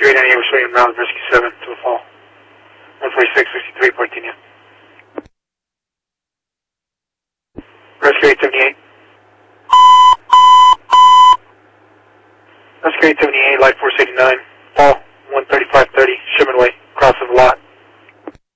Rescue 898, we're showing now Rescue 7 to the fall. 146-63, Partinia. Rescue 878. Rescue 878, Light Force 89, fall, 135-30.